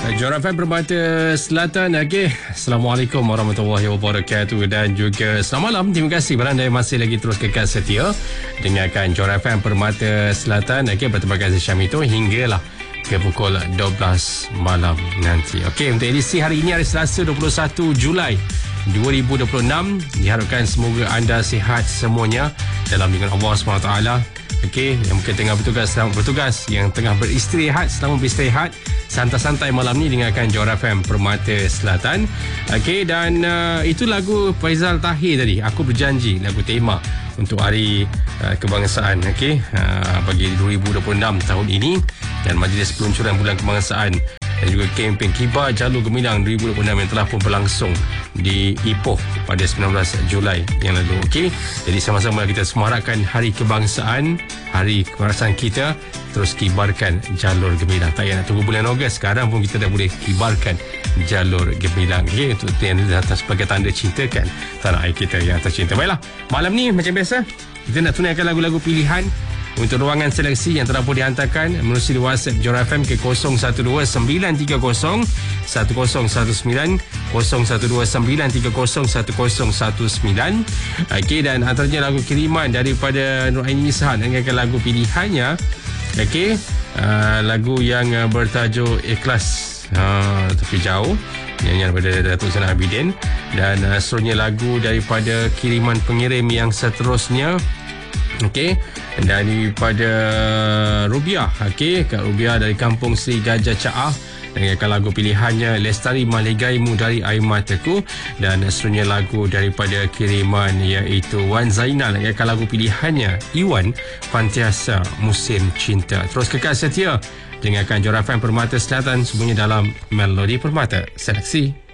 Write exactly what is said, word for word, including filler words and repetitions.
Johor F M Permata Selatan. Okey, Assalamualaikum warahmatullahi wabarakatuh dan juga selamat malam. Terima kasih kerana masih lagi terus kekal setia dengarkan Johor F M Permata Selatan. Okey, berterima kasih Syamito hinggalah ke pukul dua belas malam nanti. Okey, untuk edisi hari ini hari Selasa dua puluh satu Julai dua ribu dua puluh enam, diharapkan semoga anda sihat semuanya dalam lindungan Allah subhanahu wa taala. Okey, yang mungkin tengah bertugas, selamat bertugas. Yang tengah beristirahat, selamat beristirahat. Santai-santai malam ni dengarkan Johor F M Permata Selatan. Okey, dan uh, itu lagu Faizal Tahir tadi. Aku berjanji, lagu tema untuk hari uh, kebangsaan, okey, uh, bagi dua ribu dua puluh enam tahun ini, dan majlis peluncuran bulan kebangsaan dan juga kempen Kibar Jalur Gemilang dua ribu dua puluh enam yang telah pun berlangsung di Ipoh pada sembilan belas Julai yang lalu. Okey, jadi sama-sama kita semarakkan hari kebangsaan, hari kebangsaan kita, terus kibarkan jalur gemilang. Tak payah nak tunggu bulan Ogos, sekarang pun kita dah boleh kibarkan jalur gemilang. Okey, untuk yang datang sebagai tanda cinta kan tanah air kita yang tercinta. Baiklah, malam ni macam biasa kita nak tunaikan lagu-lagu pilihan untuk ruangan seleksi yang telah pun dihantarkan melalui WhatsApp Johor F M ke kosong satu dua sembilan tiga kosong satu kosong satu sembilan, kosong satu dua sembilan tiga kosong satu kosong satu sembilan. Okey, dan antaranya lagu kiriman daripada Nur Aini Isahan dengan lagu pilihannya. Okey, uh, lagu yang uh, bertajuk Ikhlas uh, Tapi Jauh, nyanyian daripada Datuk Zainal Abidin, dan uh, seterusnya lagu daripada kiriman pengirim yang seterusnya. Okey, daripada Rubiah. Okey, Kak Rubiah dari Kampung Seri Gajah Caah dengan lagu pilihannya Lestari Maligaimu dari Air Mataku, dan seterusnya lagu daripada kiriman iaitu Wan Zainal dengan lagu pilihannya Iwan Fantiasa Musim Cinta. Terus kekal setia dengarkan Johor F M Permata Selatan, semuanya dalam Melodi Permata Seleksi.